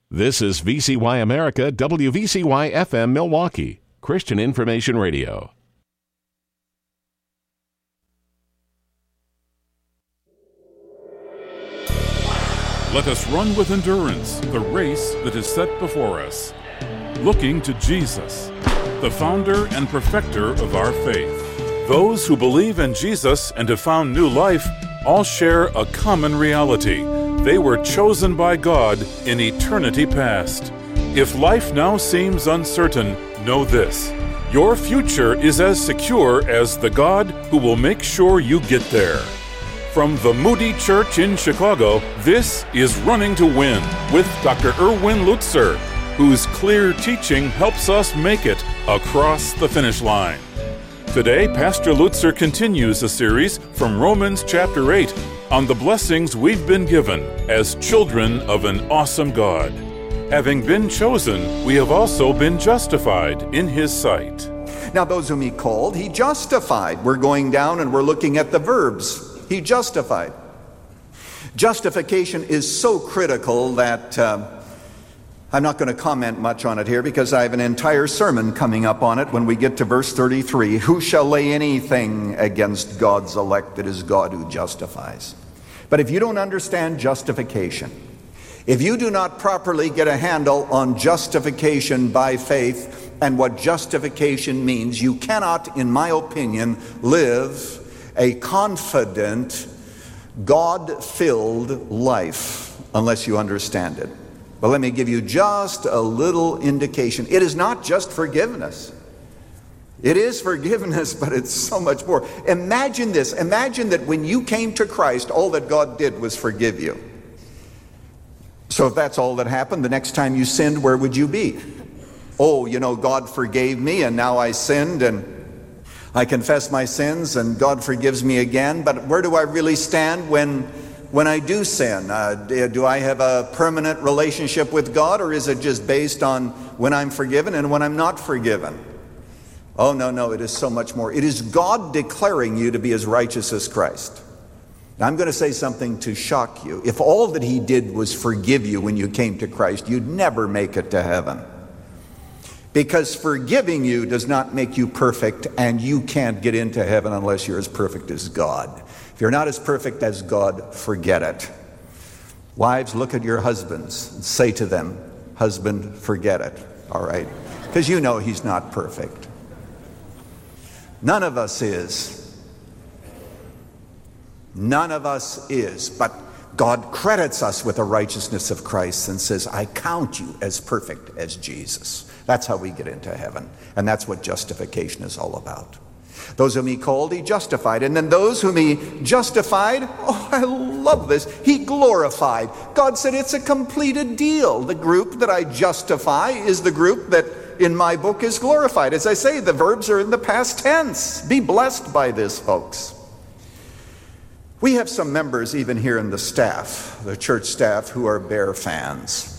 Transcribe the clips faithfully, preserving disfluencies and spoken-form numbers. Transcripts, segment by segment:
This is V C Y America, W V C Y F M Milwaukee, Christian Information Radio. Let us run with endurance the race that is set before us, looking to Jesus, the founder and perfecter of our faith. Those who believe in Jesus and have found new life all share a common reality. They were chosen by God in eternity past. If life now seems uncertain, know this: your future is as secure as the God who will make sure you get there. From the Moody Church in Chicago, this is Running to Win with Doctor Erwin Lutzer, whose clear teaching helps us make it across the finish line. Today, Pastor Lutzer continues a series from Romans chapter eight on the blessings we've been given as children of an awesome God. Having been chosen, we have also been justified in His sight. Now, those whom He called, He justified. We're going down and we're looking at the verbs. He justified. Justification is so critical that uh, I'm not going to comment much on it here because I have an entire sermon coming up on it when we get to verse thirty-three. Who shall lay anything against God's elect? It is God who justifies. But if you don't understand justification, if you do not properly get a handle on justification by faith and what justification means, you cannot, in my opinion, live a confident, God-filled life unless you understand it. But let me give you just a little indication. It is not just forgiveness. It is forgiveness, but it's so much more. Imagine this. Imagine that when you came to Christ, all that God did was forgive you. So if that's all that happened, the next time you sinned, where would you be? Oh, you know, God forgave me, and now I sinned, and I confess my sins, and God forgives me again. But where do I really stand when, when I do sin? Uh, do I have a permanent relationship with God, or is it just based on when I'm forgiven and when I'm not forgiven? Oh, no, no, it is so much more. It is God declaring you to be as righteous as Christ. Now, I'm going to say something to shock you. If all that He did was forgive you when you came to Christ, you'd never make it to heaven. Because forgiving you does not make you perfect, and you can't get into heaven unless you're as perfect as God. If you're not as perfect as God, forget it. Wives, look at your husbands and say to them, husband, forget it, all right? Because you know he's not perfect. None of us is. None of us is. But God credits us with the righteousness of Christ and says, I count you as perfect as Jesus. That's how we get into heaven. And that's what justification is all about. Those whom He called, He justified. And then those whom He justified, oh, I love this, He glorified. God said it's a completed deal. The group that I justify is the group that in my book is glorified. As I say, the verbs are in the past tense. Be blessed by this, folks. We have some members even here in the staff, the church staff, who are Bear fans.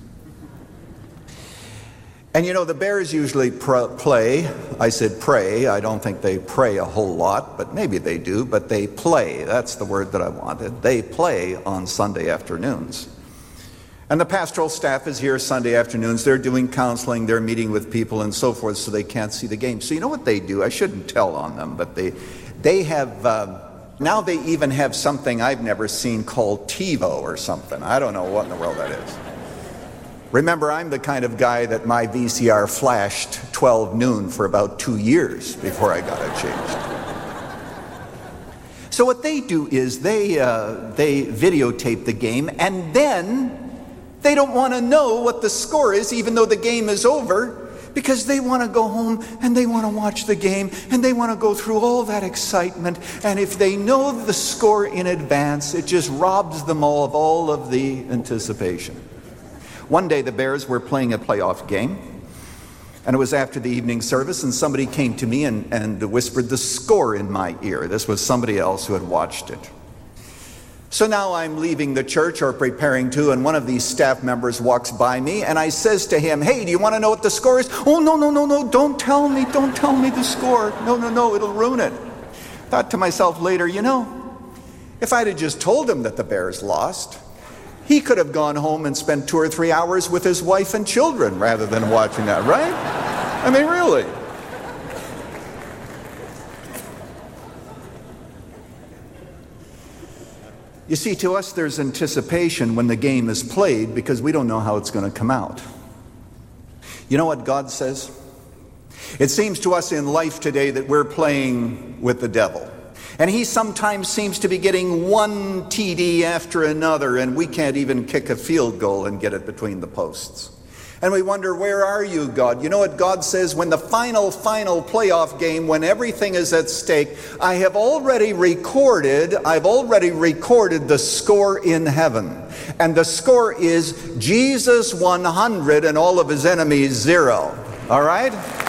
And you know, the Bears usually pr- play, I said pray, I don't think they pray a whole lot, but maybe they do, but they play. That's the word that I wanted. They play on Sunday afternoons. And the pastoral staff is here Sunday afternoons. They're doing counseling, they're meeting with people and so forth, so they can't see the game. So you know what they do? I shouldn't tell on them, but they they have, uh, now they even have something I've never seen called TiVo or something. I don't know what in the world that is. Remember, I'm the kind of guy that my V C R flashed twelve noon for about two years before I got it changed. So what they do is they uh, they videotape the game, and then they don't want to know what the score is, even though the game is over, because they want to go home and they want to watch the game and they want to go through all that excitement. And if they know the score in advance, it just robs them all of all of the anticipation. One day the Bears were playing a playoff game, and it was after the evening service, and somebody came to me and, and whispered the score in my ear. This was somebody else who had watched it. So now I'm leaving the church or preparing to, and one of these staff members walks by me, and I says to him, hey, do you want to know what the score is? Oh, no, no, no, no, don't tell me, don't tell me the score. No, no, no, it'll ruin it. Thought to myself later, you know, if I'd have just told him that the Bears lost, He could have gone home and spent two or three hours with his wife and children rather than watching that, right? I mean, really. You see, to us there's anticipation when the game is played because we don't know how it's going to come out. You know what God says? It seems to us in life today that we're playing with the devil. And he sometimes seems to be getting one T D after another, and we can't even kick a field goal and get it between the posts. And we wonder, where are you, God? You know what God says? When the final, final playoff game, when everything is at stake, I have already recorded, I've already recorded the score in heaven. And the score is Jesus one hundred and all of his enemies zero. All right?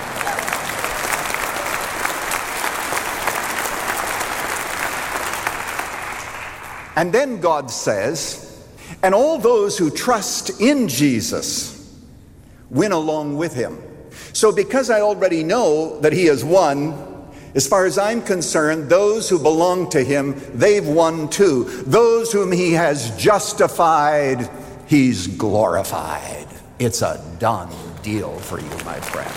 And then God says, and all those who trust in Jesus win along with him. So because I already know that he has won, as far as I'm concerned, those who belong to him, they've won too. Those whom he has justified, he's glorified. It's a done deal for you, my friend.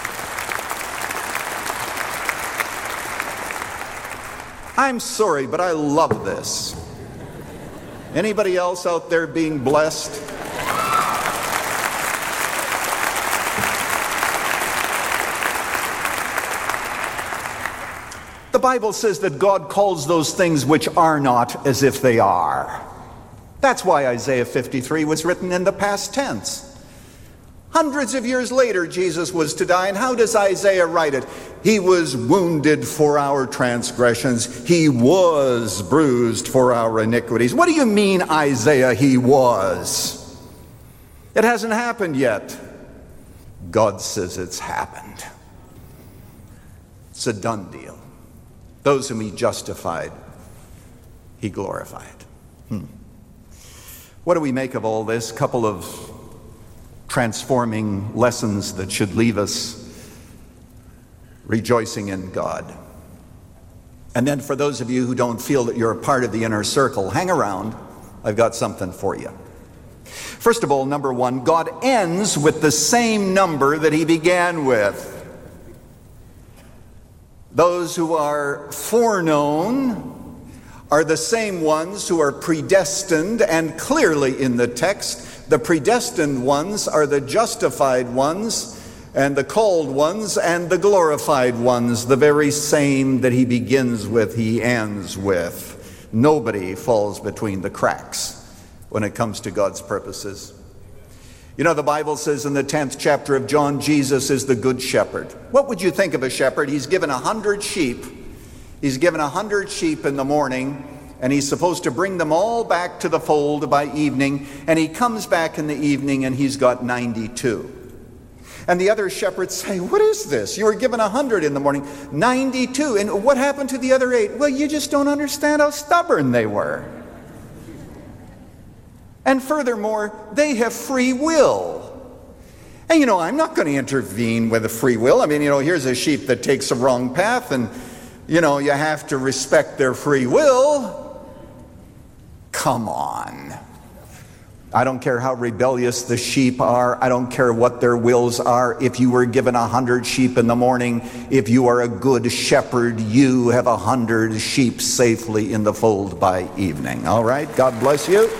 I'm sorry, but I love this. Anybody else out there being blessed? The Bible says that God calls those things which are not as if they are. That's why Isaiah fifty-three was written in the past tense. Hundreds of years later, Jesus was to die, and how does Isaiah write it? He was wounded for our transgressions. He was bruised for our iniquities. What do you mean, Isaiah, he was? It hasn't happened yet. God says it's happened. It's a done deal. Those whom he justified, he glorified. Hmm. What do we make of all this? Couple of transforming lessons that should leave us rejoicing in God. And then for those of you who don't feel that you're a part of the inner circle, hang around. I've got something for you. First of all, number one, God ends with the same number that he began with. Those who are foreknown are the same ones who are predestined, and clearly in the text, the predestined ones are the justified ones, and the called ones and the glorified ones, the very same that he begins with, he ends with. Nobody falls between the cracks when it comes to God's purposes. You know, the Bible says in the tenth chapter of John, Jesus is the good shepherd. What would you think of a shepherd? He's given a hundred sheep. He's given a hundred sheep in the morning, and he's supposed to bring them all back to the fold by evening, and he comes back in the evening and he's got ninety-two. And the other shepherds say, what is this? You were given a hundred in the morning, ninety-two. And what happened to the other eight? Well, you just don't understand how stubborn they were. And furthermore, they have free will. And you know, I'm not going to intervene with a free will. I mean, you know, here's a sheep that takes a wrong path, and you know, you have to respect their free will. Come on. I don't care how rebellious the sheep are. I don't care what their wills are. If you were given a hundred sheep in the morning, if you are a good shepherd, you have a hundred sheep safely in the fold by evening. All right? God bless you.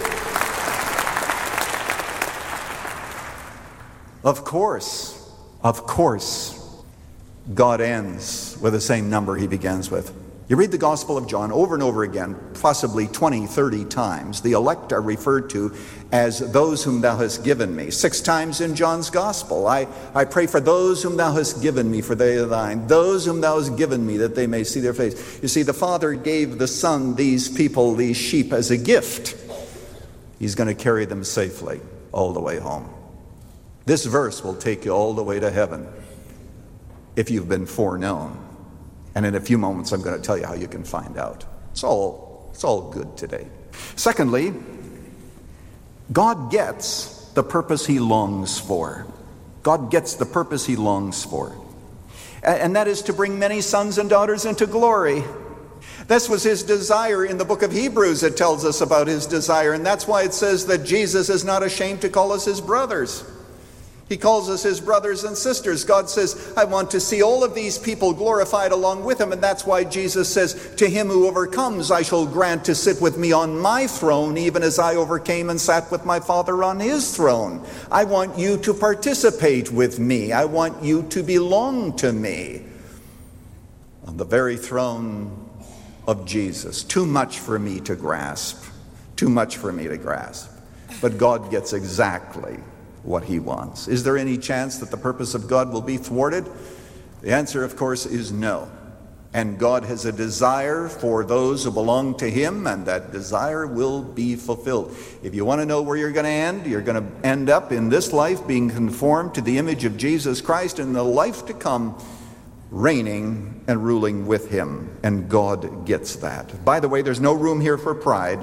Of course, of course, God ends with the same number he begins with. You read the Gospel of John over and over again, possibly twenty, thirty times. The elect are referred to as those whom thou hast given me. Six times in John's Gospel. I, I pray for those whom thou hast given me, for they are thine. Those whom thou hast given me, that they may see their face. You see, the Father gave the Son these people, these sheep, as a gift. He's going to carry them safely all the way home. This verse will take you all the way to heaven if you've been foreknown. And in a few moments, I'm going to tell you how you can find out. It's all, it's all good today. Secondly, God gets the purpose he longs for. God gets the purpose he longs for. And that is to bring many sons and daughters into glory. This was his desire. In the book of Hebrews, it tells us about his desire, and that's why it says that Jesus is not ashamed to call us his brothers. He calls us his brothers and sisters. God says, I want to see all of these people glorified along with him, and that's why Jesus says, to him who overcomes, I shall grant to sit with me on my throne, even as I overcame and sat with my Father on his throne. I want you to participate with me. I want you to belong to me. On the very throne of Jesus. Too much for me to grasp. Too much for me to grasp. But God gets exactly what he wants. Is there any chance that the purpose of God will be thwarted? The answer, of course, is no. And God has a desire for those who belong to him, and that desire will be fulfilled. If you want to know where you're going to end, you're going to end up in this life being conformed to the image of Jesus Christ, and in the life to come reigning and ruling with him. And God gets that. By the way, there's no room here for pride.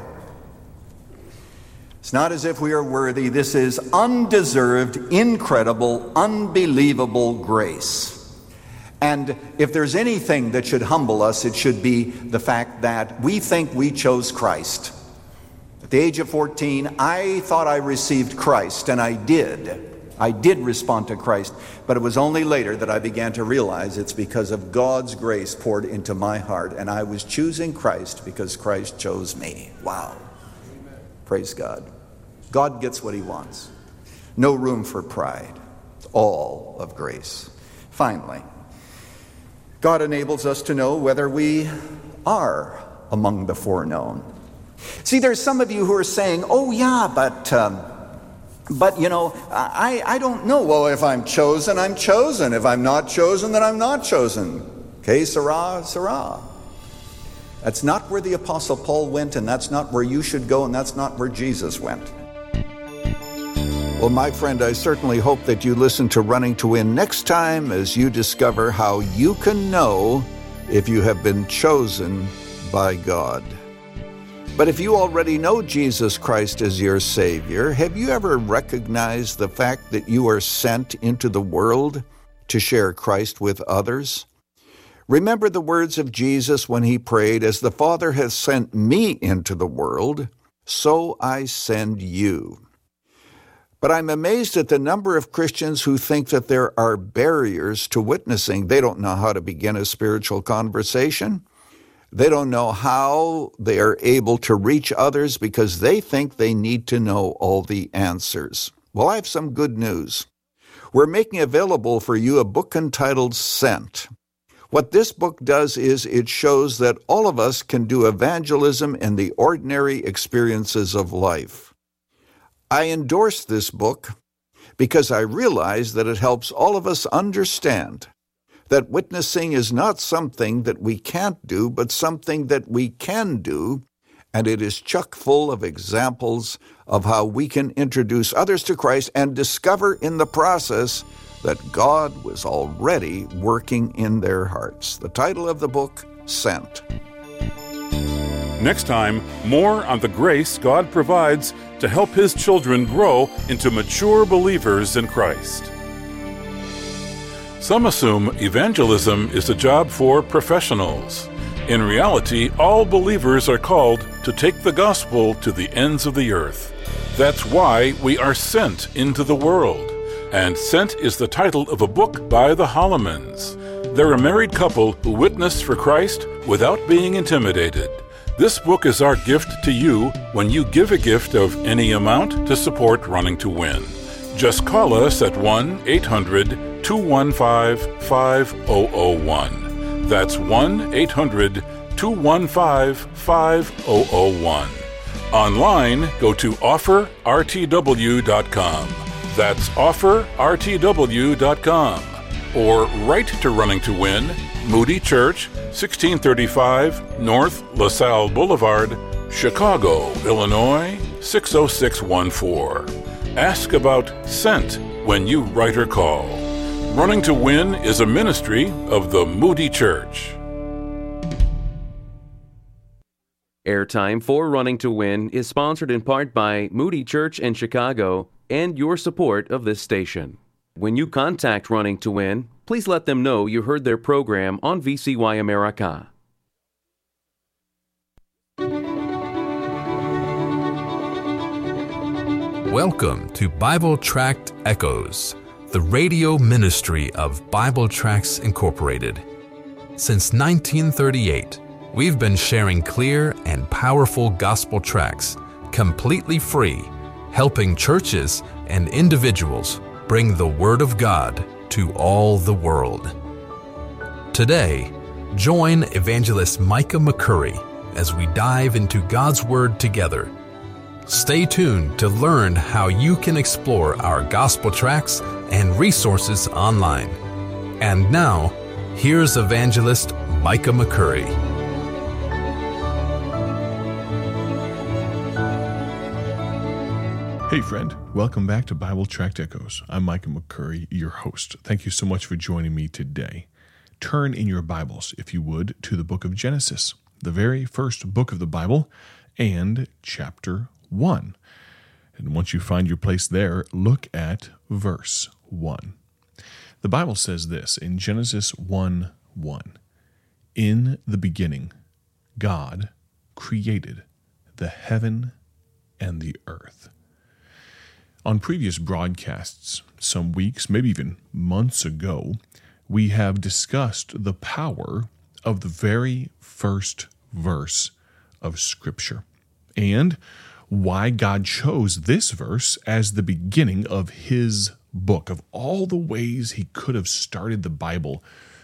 It's not as if we are worthy. This is undeserved, incredible, unbelievable grace. And if there's anything that should humble us, it should be the fact that we think we chose Christ. At the age of fourteen, I thought I received Christ, and I did. I did respond to Christ, but it was only later that I began to realize it's because of God's grace poured into my heart, and I was choosing Christ because Christ chose me. Wow. Praise God. God gets what he wants. No room for pride. It's all of grace. Finally, God enables us to know whether we are among the foreknown. See, there's some of you who are saying, oh yeah, but, um, but you know, I, I don't know. Well, if I'm chosen, I'm chosen. If I'm not chosen, then I'm not chosen. Okay, Sarah, Sarah. That's not where the Apostle Paul went, and that's not where you should go, and that's not where Jesus went. Well, my friend, I certainly hope that you listen to Running to Win next time as you discover how you can know if you have been chosen by God. But if you already know Jesus Christ as your Savior, have you ever recognized the fact that you are sent into the world to share Christ with others? Remember the words of Jesus when he prayed, as the Father has sent me into the world, so I send you. But I'm amazed at the number of Christians who think that there are barriers to witnessing. They don't know how to begin a spiritual conversation. They don't know how they are able to reach others because they think they need to know all the answers. Well, I have some good news. We're making available for you a book entitled Sent. What this book does is it shows that all of us can do evangelism in the ordinary experiences of life. I endorse this book because I realize that it helps all of us understand that witnessing is not something that we can't do, but something that we can do, and it is chock full of examples of how we can introduce others to Christ and discover in the process that God was already working in their hearts. The title of the book, Sent. Next time, more on the grace God provides to help his children grow into mature believers in Christ. Some assume evangelism is a job for professionals. In reality, all believers are called to take the gospel to the ends of the earth. That's why we are sent into the world. And Sent is the title of a book by the Hollemans. They're a married couple who witness for Christ without being intimidated. This book is our gift to you when you give a gift of any amount to support Running to Win. Just call us at one eight hundred two one five five zero zero one. That's one eight hundred two one five five zero zero one. Online, go to offer r t w dot com. That's offer r t w dot com. Or write to Running to Win, Moody Church, sixteen thirty-five North LaSalle Boulevard, Chicago, Illinois, six oh six one four. Ask about Sent when you write or call. Running to Win is a ministry of the Moody Church. Airtime for Running to Win is sponsored in part by Moody Church in Chicago and your support of this station. When you contact Running to Win, please let them know you heard their program on V C Y America. Welcome to Bible Tract Echoes, the radio ministry of Bible Tracts Incorporated. Since nineteen thirty-eight, we've been sharing clear and powerful gospel tracts, completely free, helping churches and individuals bring the Word of God to all the world. Today, join Evangelist Micah McCurry as we dive into God's Word together. Stay tuned to learn how you can explore our gospel tracts and resources online. And now, here's Evangelist Micah McCurry. Hey friend, welcome back to Bible Tract Echoes. I'm Micah McCurry, your host. Thank you so much for joining me today. Turn in your Bibles, if you would, to the book of Genesis, the very first book of the Bible, and chapter one. And once you find your place there, look at verse one. The Bible says this in Genesis one one. In the beginning, God created the heaven and the earth. On previous broadcasts, some weeks, maybe even months ago, we have discussed the power of the very first verse of Scripture and why God chose this verse as the beginning of His book. Of all the ways He could have started the Bible,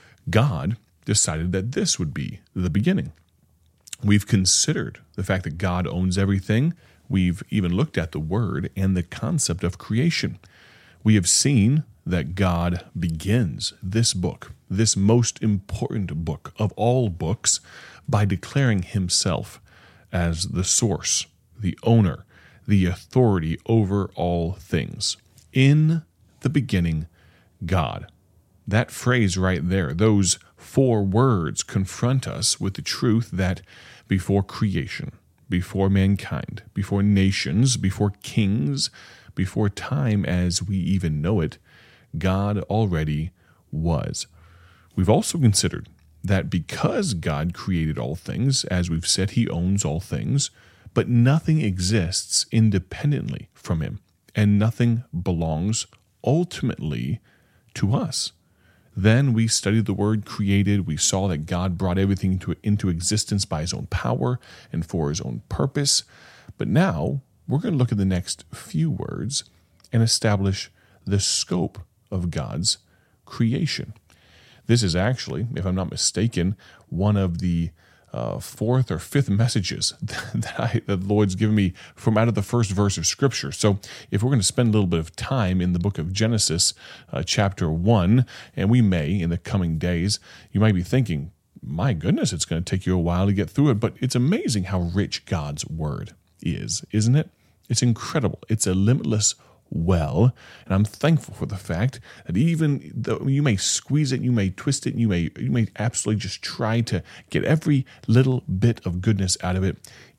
God decided that this would be the beginning. We've considered the fact that God owns everything. We've even looked at the Word and the concept of creation. We have seen that God begins this book, this most important book of all books, by declaring Himself as the source, the owner, the authority over all things. In the beginning, God. That phrase right there, those four words confront us with the truth that before creation, before mankind, before nations, before kings, before time as we even know it, God already was. We've also considered that because God created all things, as we've said, He owns all things, but nothing exists independently from Him, and nothing belongs ultimately to us. Then we studied the word created. We saw that God brought everything into, into existence by His own power and for His own purpose. But now we're going to look at the next few words and establish the scope of God's creation. This is actually, if I'm not mistaken, one of the uh, fourth or fifth messages that, I, that the Lord's given me from out of the first verse of Scripture. So if we're going to spend a little bit of time in the book of Genesis, uh, chapter one, and we may in the coming days, you might be thinking, my goodness, it's going to take you a while to get through it, but it's amazing how rich God's Word is, isn't it? It's incredible. It's a limitless well, and I'm thankful for the fact that even though you may squeeze it, you may twist it, you may you may absolutely just try to get every little bit of goodness out of it,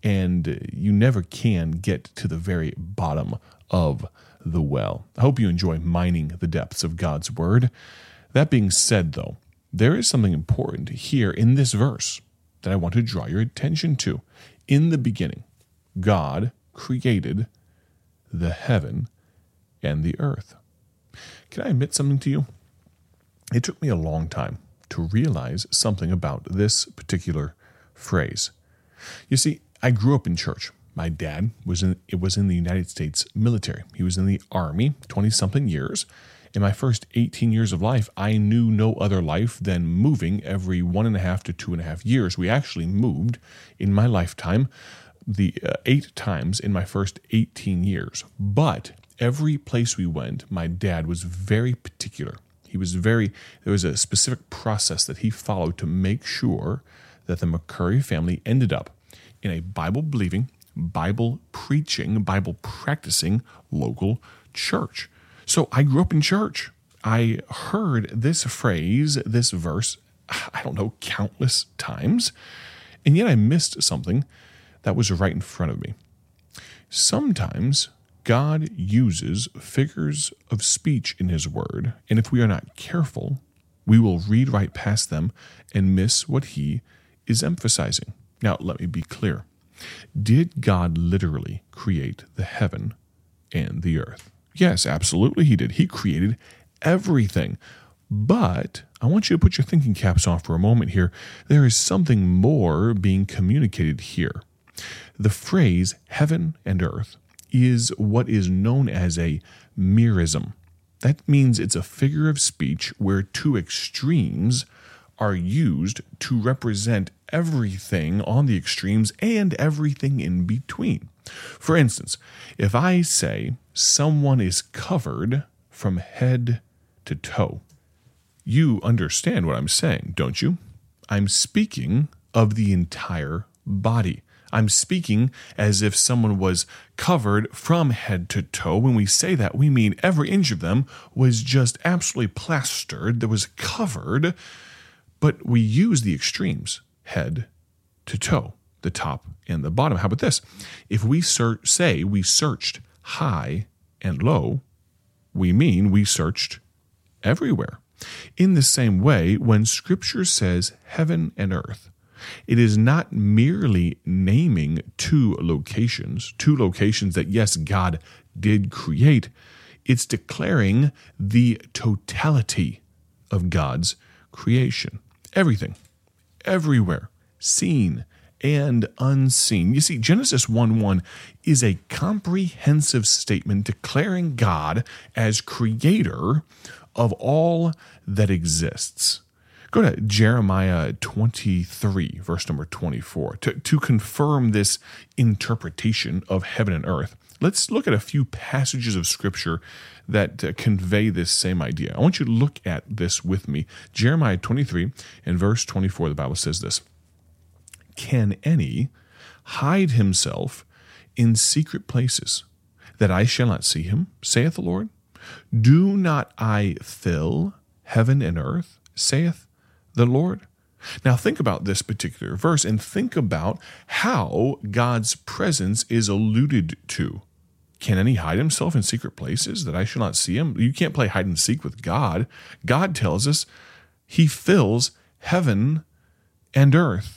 and you never can get to the very bottom of the well. I hope you enjoy mining the depths of God's Word. That being said, though, there is something important here in this verse that I want to draw your attention to. In the beginning, God created the heaven and the earth. Can I admit something to you? It took me a long time to realize something about this particular phrase. You see, I grew up in church. My dad was in it was in the United States military. He was in the Army, twenty-something years. In my first eighteen years of life, I knew no other life than moving every one and a half to two and a half years. We actually moved in my lifetime the uh, eight times in my first eighteen years. But every place we went, my dad was very particular. He was very, there was a specific process that he followed to make sure that the McCurry family ended up in a Bible-believing, Bible-preaching, Bible-practicing local church. So I grew up in church. I heard this phrase, this verse, I don't know, countless times, and yet I missed something that was right in front of me. Sometimes God uses figures of speech in His Word, and if we are not careful, we will read right past them and miss what He is emphasizing. Now, let me be clear. Did God literally create the heaven and the earth. Yes, absolutely he did. He created everything. But I want you to put your thinking caps on for a moment here. There is something more being communicated here. The phrase heaven and earth is what is known as a merism. That means it's a figure of speech where two extremes are used to represent everything on the extremes and everything in between. For instance, if I say someone is covered from head to toe, you understand what I'm saying, don't you? I'm speaking of the entire body. I'm speaking as if someone was covered from head to toe. When we say that, we mean every inch of them was just absolutely plastered, that was covered, but we use the extremes, head to toe, the top and the bottom. How about this? If we search, say we searched high and low, we mean we searched everywhere. In the same way, when Scripture says heaven and earth, it is not merely naming two locations, two locations that, yes, God did create. It's declaring the totality of God's creation. Everything, everywhere, seen and unseen. You see, Genesis one one is a comprehensive statement declaring God as creator of all that exists. Go to Jeremiah twenty-three, verse number twenty-four, to, to confirm this interpretation of heaven and earth. Let's look at a few passages of Scripture that uh, convey this same idea. I want you to look at this with me. Jeremiah twenty-three and verse twenty-four, the Bible says this: "Can any hide himself in secret places, that I shall not see him, saith the Lord? Do not I fill heaven and earth, saith the Lord?" Now think about this particular verse and think about how God's presence is alluded to. Can any hide himself in secret places that I shall not see him? You can't play hide and seek with God. God tells us he fills heaven and earth.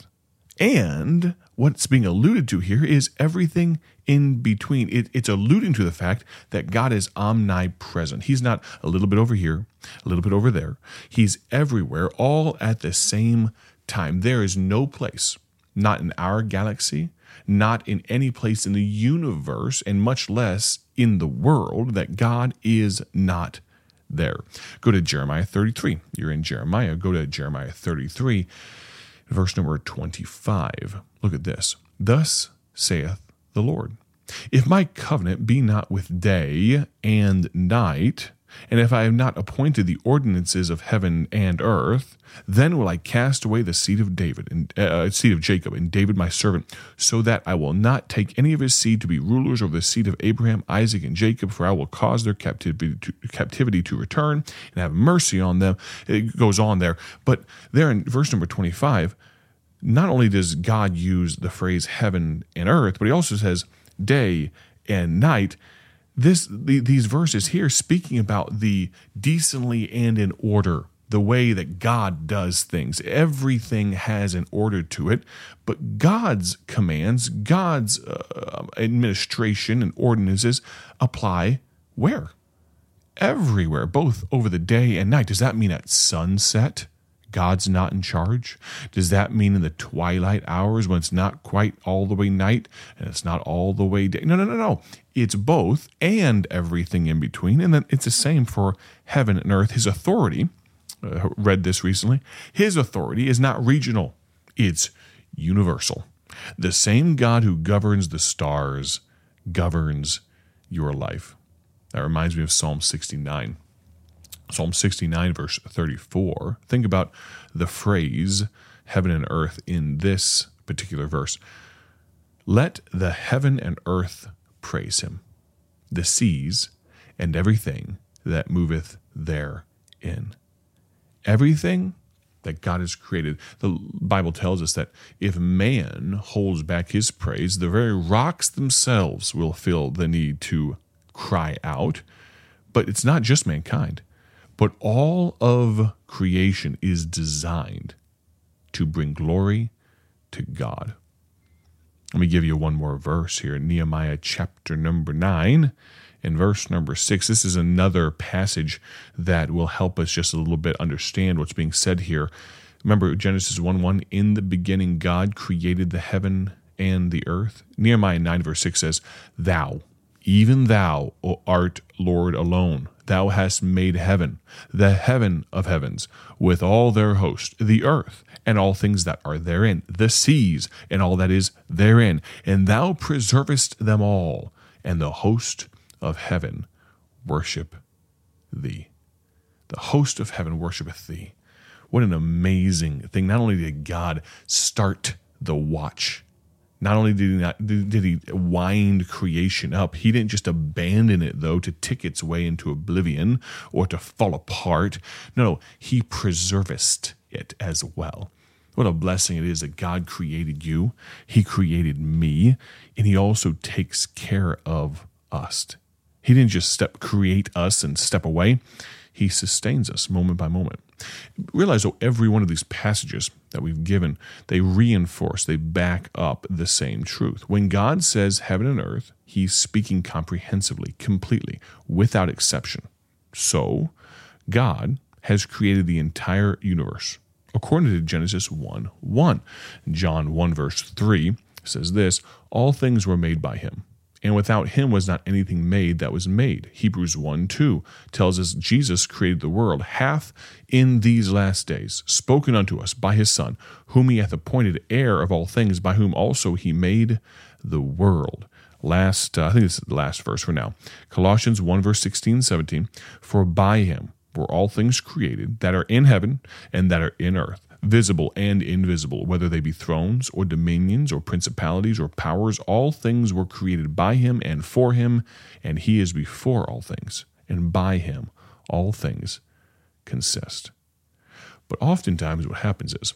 And what's being alluded to here is everything in between. It, it's alluding to the fact that God is omnipresent. He's not a little bit over here, a little bit over there. He's everywhere, all at the same time. There is no place, not in our galaxy, not in any place in the universe, and much less in the world, that God is not there. Go to Jeremiah thirty-three. You're in Jeremiah. Go to Jeremiah thirty-three. Verse number twenty-five. Look at this. "Thus saith the Lord, if my covenant be not with day and night, and if I have not appointed the ordinances of heaven and earth, then will I cast away the seed of David and uh, seed of Jacob and David my servant, so that I will not take any of his seed to be rulers over the seed of Abraham, Isaac, and Jacob, for I will cause their captivity to, captivity to return and have mercy on them." It goes on there. But there in verse number twenty-five, not only does God use the phrase heaven and earth, but he also says day and night. This the, these verses here speaking about the decently and in order, the way that God does things. Everything has an order to it, but God's commands, God's uh, administration and ordinances apply where? Everywhere, both over the day and night. Does that mean at sunset God's not in charge? Does that mean in the twilight hours when it's not quite all the way night and it's not all the way day? No, no, no, no. It's both and everything in between. And then it's the same for heaven and earth. His authority, uh, read this recently, his authority is not regional. It's universal. The same God who governs the stars governs your life. That reminds me of Psalm sixty-nine. Psalm sixty-nine, verse thirty-four. Think about the phrase heaven and earth in this particular verse. "Let the heaven and earth praise him, the seas and everything that moveth therein." Everything that God has created. The Bible tells us that if man holds back his praise, the very rocks themselves will feel the need to cry out. But it's not just mankind. But all of creation is designed to bring glory to God. Let me give you one more verse here. Nehemiah chapter number nine in verse number six. This is another passage that will help us just a little bit understand what's being said here. Remember Genesis one one, in the beginning God created the heaven and the earth. Nehemiah nine verse six says, Thou, even thou, art Lord alone. Thou hast made heaven, the heaven of heavens, with all their host, the earth, and all things that are therein, the seas, and all that is therein. And thou preservest them all, and the host of heaven worship thee. The host of heaven worshipeth thee. What an amazing thing. Not only did God start the watch, not only did he not did he wind creation up, he didn't just abandon it, though, to tick its way into oblivion or to fall apart. No, no, he preservest it as well. What a blessing it is that God created you, he created me, and he also takes care of us. He didn't just step create us and step away. He sustains us moment by moment. Realize, though, every one of these passages that we've given, they reinforce, they back up the same truth. When God says heaven and earth, he's speaking comprehensively, completely, without exception. So, God has created the entire universe, according to Genesis one one. John one verse three says this, all things were made by him, and without him was not anything made that was made. Hebrews one two tells us Jesus created the world, hath in these last days spoken unto us by his Son, whom he hath appointed heir of all things, by whom also he made the world. Last, uh, I think this is the last verse for now. Colossians one verse sixteen, seventeen, for by him were all things created that are in heaven and that are in earth, visible and invisible, whether they be thrones or dominions or principalities or powers, all things were created by him and for him, and he is before all things, and by him all things consist. But oftentimes what happens is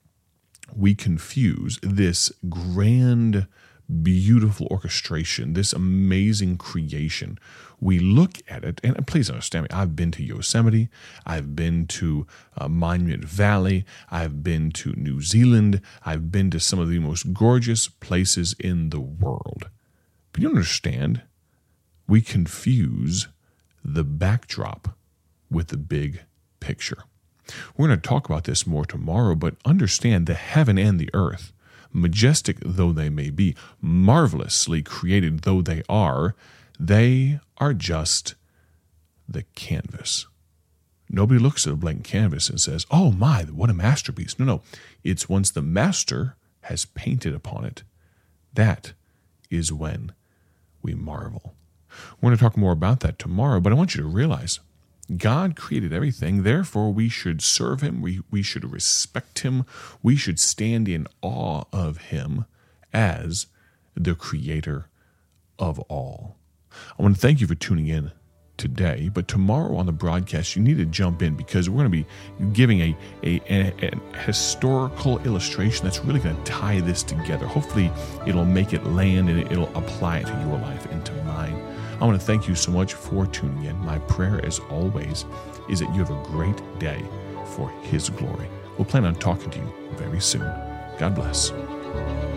we confuse this grand, beautiful orchestration, this amazing creation. We look at it, and please understand me, I've been to Yosemite, I've been to uh, Monument Valley, I've been to New Zealand, I've been to some of the most gorgeous places in the world. But you understand, we confuse the backdrop with the big picture. We're going to talk about this more tomorrow, but understand the heaven and the earth, majestic though they may be, marvelously created though they are, they are just the canvas. Nobody looks at a blank canvas and says, oh my, what a masterpiece. No, no. It's once the master has painted upon it, that is when we marvel. We're going to talk more about that tomorrow, but I want you to realize God created everything, therefore we should serve him, we, we should respect him, we should stand in awe of him as the creator of all. I want to thank you for tuning in today, but tomorrow on the broadcast you need to jump in because we're going to be giving a, a, a, a historical illustration that's really going to tie this together. Hopefully it'll make it land and it'll apply it to your life and to mine. I want to thank you so much for tuning in. My prayer, as always, is that you have a great day for his glory. We'll plan on talking to you very soon. God bless.